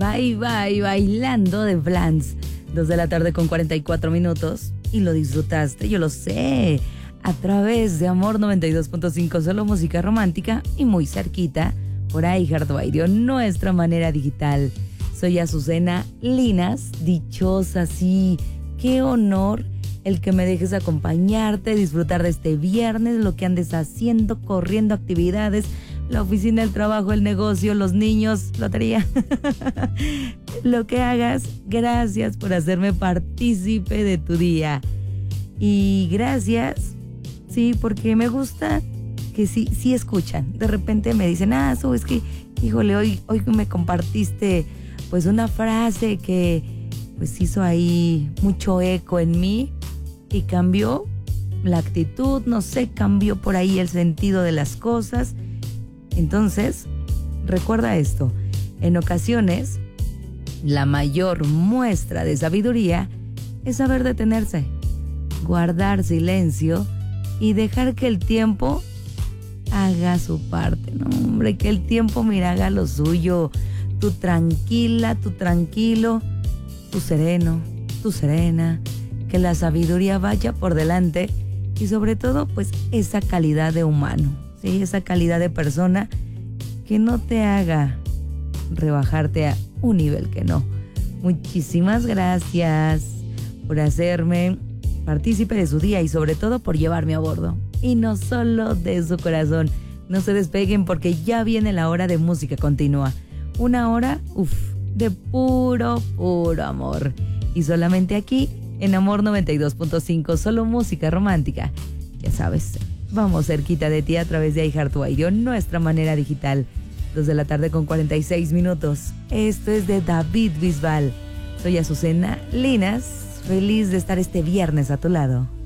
Ahí va, y bailando de Blans. 2 de la tarde con 44 minutos. Y lo disfrutaste, yo lo sé. A través de Amor 92.5, solo música romántica. Y muy cerquita, por ahí iHeartRadio, nuestra manera digital. Soy Azucena Linas, dichosa, sí. Qué honor el que me dejes acompañarte, disfrutar de este viernes, lo que andes haciendo, corriendo actividades, la oficina, el trabajo, el negocio, los niños, lotería. Lo que hagas, gracias por hacerme partícipe de tu día. Y gracias, sí, porque me gusta que sí escuchan. De repente me dicen, es que, híjole, hoy me compartiste pues una frase que pues hizo ahí mucho eco en mí y cambió la actitud, no sé, cambió por ahí el sentido de las cosas. Entonces, recuerda esto, en ocasiones la mayor muestra de sabiduría es saber detenerse, guardar silencio y dejar que el tiempo haga su parte. No, hombre, que el tiempo, mira, haga lo suyo. Tú tranquila, tú tranquilo, tú sereno, tú serena, que la sabiduría vaya por delante y sobre todo, pues, esa calidad de humano, ¿sí? Esa calidad de persona que no te haga rebajarte a un nivel que no. Muchísimas gracias por hacerme partícipe de su día y sobre todo por llevarme a bordo. Y no solo de su corazón. No se despeguen porque ya viene la hora de música continua. Una hora, de puro amor. Y solamente aquí, en Amor 92.5, solo música romántica. Ya sabes, vamos cerquita de ti a través de iHeartRadio, nuestra manera digital. 2 de la tarde con 46 minutos. Esto es de David Bisbal. Soy Azucena Linas, feliz de estar este viernes a tu lado.